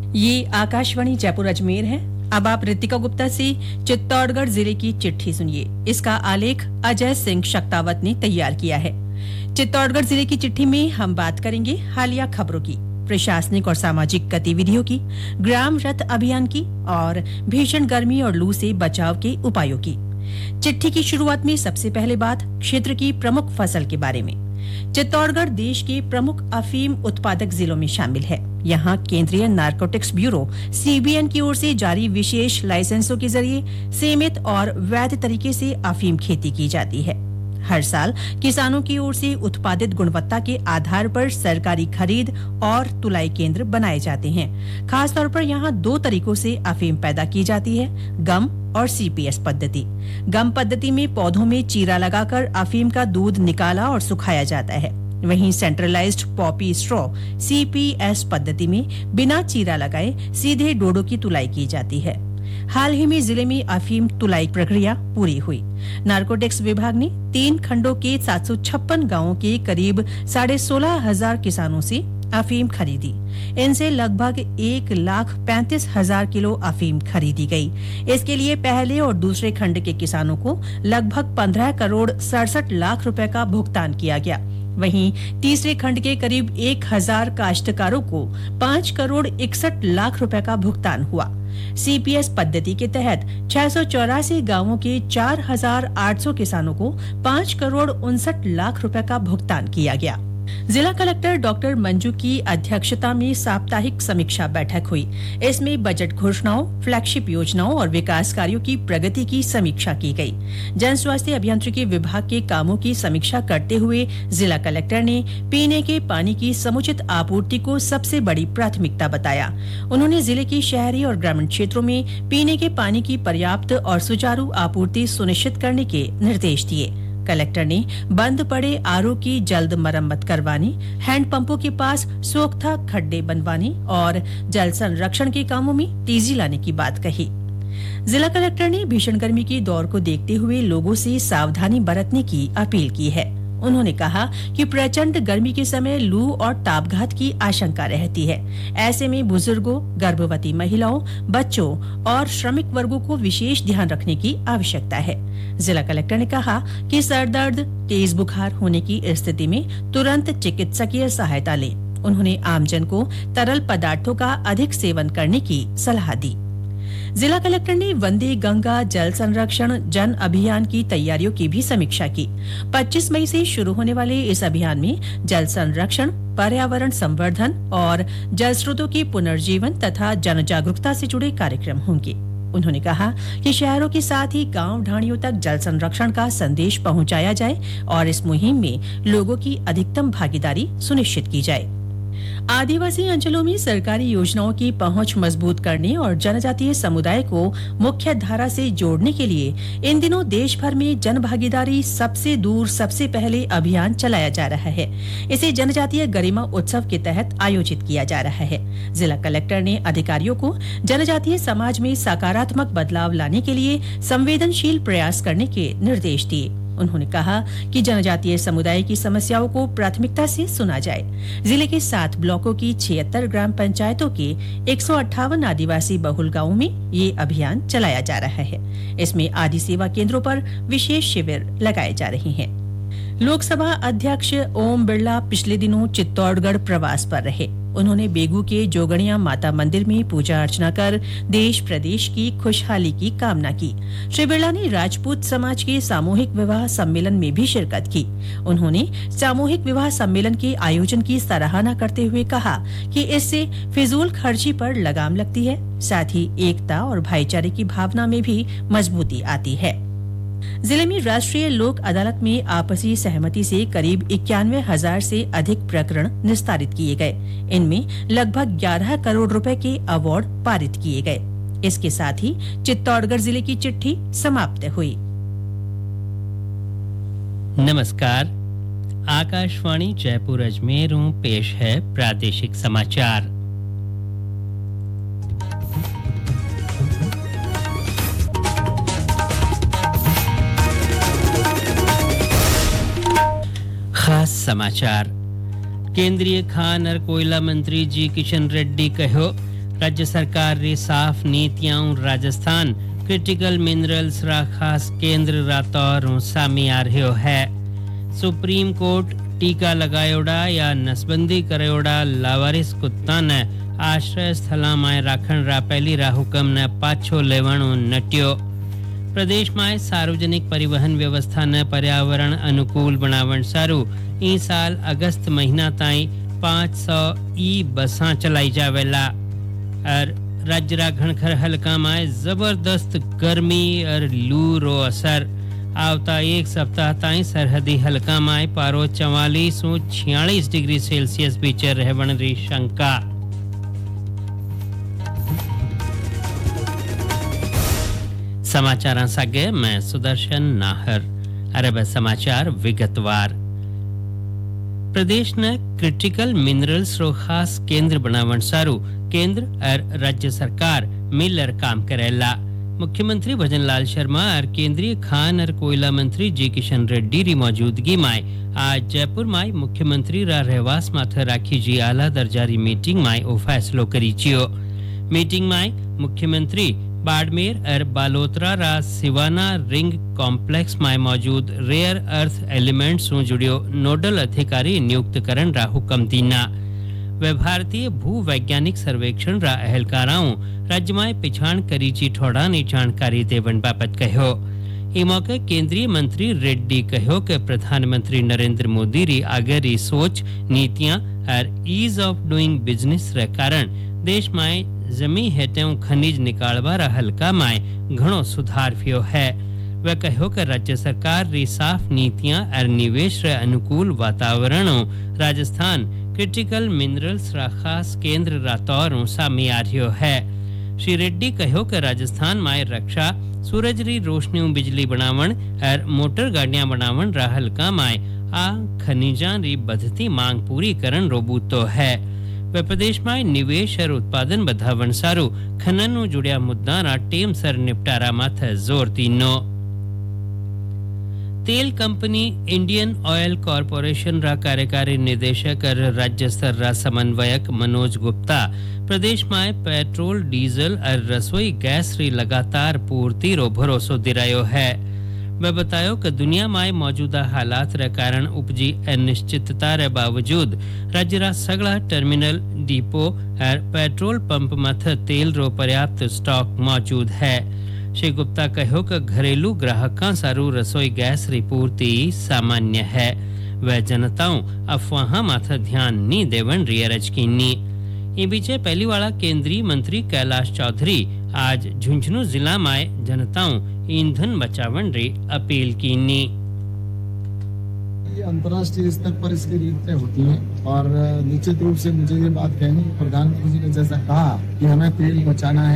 ये आकाशवाणी जयपुर अजमेर है। अब आप रितिका गुप्ता से चित्तौड़गढ़ जिले की चिट्ठी सुनिए। इसका आलेख अजय सिंह शक्तावत ने तैयार किया है। चित्तौड़गढ़ जिले की चिट्ठी में हम बात करेंगे हालिया खबरों की, प्रशासनिक और सामाजिक गतिविधियों की, ग्राम रथ अभियान की और भीषण गर्मी और लू से बचाव के उपायों की। चिट्ठी की शुरुआत में सबसे पहले बात क्षेत्र की प्रमुख फसल के बारे में। चित्तौड़गढ़ देश के प्रमुख अफीम उत्पादक जिलों में शामिल है। यहाँ केंद्रीय नारकोटिक्स ब्यूरो सीबीएन की ओर से जारी विशेष लाइसेंसों के जरिए सीमित और वैध तरीके से अफीम खेती की जाती है। हर साल किसानों की ओर से उत्पादित गुणवत्ता के आधार पर सरकारी खरीद और तुलाई केंद्र बनाए जाते हैं। खास तौर पर यहाँ 2 तरीकों से अफीम पैदा की जाती है, गम और सीपीएस पद्धति। गम पद्धति में पौधों में चीरा लगाकर अफीम का दूध निकाला और सुखाया जाता है। वहीं सेंट्रलाइज्ड पॉपी स्ट्रॉ सीपीएस पद्धति में बिना चीरा लगाए सीधे डोडो की तुलाई की जाती है। हाल ही में जिले में अफीम तुलाई प्रक्रिया पूरी हुई। नारकोटिक्स विभाग ने 3 खंडों के 756 गांवों के करीब 16,500 किसानों से अफीम खरीदी। इनसे लगभग 1,35,000 किलो अफीम खरीदी गई। इसके लिए पहले और दूसरे खंड के किसानों को लगभग 15 करोड़ 67 लाख रुपए का भुगतान किया गया। वहीं तीसरे खंड के करीब 1,000 काश्तकारों को 5 करोड़ 61 लाख रुपए का भुगतान हुआ। सीपीएस पद्धति के तहत 684 गांवों के 4,800 किसानों को 5 करोड़ 59 लाख रुपए का भुगतान किया गया। जिला कलेक्टर डॉक्टर मंजू की अध्यक्षता में साप्ताहिक समीक्षा बैठक हुई। इसमें बजट घोषणाओं, फ्लैगशिप योजनाओं और विकास कार्यों की प्रगति की समीक्षा की गई। जन स्वास्थ्य अभियांत्रिकी विभाग के कामों की समीक्षा करते हुए जिला कलेक्टर ने पीने के पानी की समुचित आपूर्ति को सबसे बड़ी प्राथमिकता बताया। उन्होंने जिले के शहरी और ग्रामीण क्षेत्रों में पीने के पानी की पर्याप्त और सुचारू आपूर्ति सुनिश्चित करने के निर्देश दिए। कलेक्टर ने बंद पड़े आरओ की जल्द मरम्मत करवाने, हैंडपंपों के पास सोख्ता खड्डे बनवाने और जल संरक्षण के कामों में तेजी लाने की बात कही। जिला कलेक्टर ने भीषण गर्मी के दौर को देखते हुए लोगों से सावधानी बरतने की अपील की है। उन्होंने कहा कि प्रचंड गर्मी के समय लू और तापघात की आशंका रहती है। ऐसे में बुजुर्गों, गर्भवती महिलाओं, बच्चों और श्रमिक वर्गों को विशेष ध्यान रखने की आवश्यकता है। जिला कलेक्टर ने कहा कि सरदर्द, तेज बुखार होने की स्थिति में तुरंत चिकित्सकीय सहायता लें। उन्होंने आमजन को तरल पदार्थों का अधिक सेवन करने की सलाह दी। जिला कलेक्टर ने वंदे गंगा जल संरक्षण जन अभियान की तैयारियों की भी समीक्षा की। 25 मई से शुरू होने वाले इस अभियान में जल संरक्षण, पर्यावरण संवर्धन और जल स्रोतों के पुनर्जीवन तथा जन जागरूकता से जुड़े कार्यक्रम होंगे। उन्होंने कहा कि शहरों के साथ ही गांव ढाणियों तक जल संरक्षण का संदेश पहुंचाया जाए और इस मुहिम में लोगों की अधिकतम भागीदारी सुनिश्चित की जाए। आदिवासी अंचलों में सरकारी योजनाओं की पहुंच मजबूत करने और जनजातीय समुदाय को मुख्य धारा से जोड़ने के लिए इन दिनों देश भर में जन भागीदारी सबसे दूर सबसे पहले अभियान चलाया जा रहा है। इसे जनजातीय गरिमा उत्सव के तहत आयोजित किया जा रहा है। जिला कलेक्टर ने अधिकारियों को जनजातीय समाज में सकारात्मक बदलाव लाने के लिए संवेदनशील प्रयास करने के निर्देश दिए। उन्होंने कहा कि जनजातीय समुदाय की समस्याओं को प्राथमिकता से सुना जाए। जिले के 7 ब्लॉकों की 76 ग्राम पंचायतों के 158 आदिवासी बहुल गांवों में ये अभियान चलाया जा रहा है। इसमें आदि सेवा केंद्रों पर विशेष शिविर लगाए जा रहे हैं। लोकसभा अध्यक्ष ओम बिरला पिछले दिनों चित्तौड़गढ़ प्रवास पर रहे। उन्होंने बेगू के जोगणिया माता मंदिर में पूजा अर्चना कर देश प्रदेश की खुशहाली की कामना की। श्री बिरला ने राजपूत समाज के सामूहिक विवाह सम्मेलन में भी शिरकत की। उन्होंने सामूहिक विवाह सम्मेलन के आयोजन की सराहना करते हुए कहा कि इससे फिजूल खर्ची पर लगाम लगती है, साथ ही एकता और भाईचारे की भावना में भी मजबूती आती है। जिले में राष्ट्रीय लोक अदालत में आपसी सहमति से करीब 91,000 से अधिक प्रकरण निस्तारित किए गए। इनमें लगभग 11 करोड़ रुपए के अवार्ड पारित किए गए। इसके साथ ही चित्तौड़गढ़ जिले की चिट्ठी समाप्त हुई। नमस्कार, आकाशवाणी जयपुर अजमेर पेश है प्रादेशिक समाचार। खास समाचार। केंद्रीय खान और कोयला मंत्री जी किशन रेड्डी कहो राज्य सरकार री साफ नीतियां राजस्थान क्रिटिकल मिनरल्स रा खास केंद्र रा तौर सामी आ रह्यो है। सुप्रीम कोर्ट टीका लगायोड़ा या नसबंदी करोड़ा लावारिस कुत्ता ने आश्रय स्थला में राखण रा पहली रा हुकम ने पाछो लेवणो नट्यो। प्रदेश में सार्वजनिक परिवहन व्यवस्था ने पर्यावरण अनुकूल बनावण सारू ई साल अगस्त महीना ताई 500 ई बसा चलाई जावेला। और राज्य रा घणखर हलका में जबरदस्त गर्मी और लू रो असर। आवता एक सप्ताह ताई सरहदी हलका में पारो 44 से 46 डिग्री सेल्सियस बीचे रहवण री शंका। समाचार सागे मैं सुदर्शन नाहर। अरब समाचार विगतवार। प्रदेश ने क्रिटिकल मिनरल्स रो खास केंद्र बनावण सारू केंद्र और राज्य सरकार मिलकर काम करेला। मुख्यमंत्री भजनलाल शर्मा और केंद्रीय खान और कोयला मंत्री जी किशन रेड्डी री मौजूदगी में आज जयपुर में मुख्यमंत्री रा रहवास माथे राखी जी आला दर्जारी मीटिंग में ओ फैसलो करी छियो। मीटिंग में मुख्यमंत्री बाड़मेर और बालोतरा रा सिवाना रिंग कॉम्प्लेक्स में मौजूद रेयर अर्थ एलिमेंट्स से जुड़ियो नोडल अधिकारी नियुक्त करन रा हुक्म दीना। वे भारतीय भू वैज्ञानिक सर्वेक्षण रा अहलकाराओं राज्य में पिछाण करी ची ठोड़ा नी जानकारी देवन बाबत कहो। ई मौके केंद्रीय मंत्री रेड्डी कहो कि प्रधानमंत्री नरेंद्र मोदी री आगे री सोच नीतियां और ईज ऑफ डूइंग बिजनेस रे कारण देश में जमी हेठों खनिज निकालवा रा हलका में घणो सुधार थियो है। वे कहो कि राज्य सरकार री साफ नीतियां और निवेश रे अनुकूल वातावरण राजस्थान क्रिटिकल मिनरल्स रा खास केंद्र रा तौर सामी आ रह्यो है। श्री रेड्डी कहो कि राजस्थान में रक्षा सूरज री रोशनी बिजली बनावण और मोटर गाड़ियां बनावण रा हलका में आ खनिजा री बढ़ती मांग पूरी करन रोबूतो है। वे प्रदेश में निवेश और उत्पादन बढ़ावण सारू खनन नु जुड़िया मुद्दा रा टेम सर निपटारा माथे जोर दीनो। तेल कंपनी इंडियन ऑयल कॉर्पोरेशन रा कार्यकारी निदेशक और राज्य स्तर रा समन्वयक मनोज गुप्ता प्रदेश में पेट्रोल डीजल और रसोई गैस री लगातार पूर्ति रो भरोसो दिरायो है। वे बतायो कि दुनिया में मौजूदा हालात रे कारण उपजी अनिश्चितता रे बावजूद राज्य रा सगला टर्मिनल डिपो और पेट्रोल पंप माथे तेल रो पर्याप्त स्टॉक मौजूद है। श्री गुप्ता कहो कि घरेलू ग्राहकों सारू रसोई गैस री पूर्ति सामान्य है। वह जनताओं अफवाह माथे ध्यान नी देवन री अर्ज कीनी। ई बीचे पहली वाला केंद्रीय मंत्री कैलाश चौधरी आज झुंझुनू जिला में जनताओं ईंधन बचावन री अपील कीनी। अंतर्राष्ट्रीय स्तर पर इसकी रीतें होती हैं और निश्चित रूप से मुझे ये बात कहनी, प्रधानमंत्री जी ने जैसा कहा कि हमें तेल बचाना है।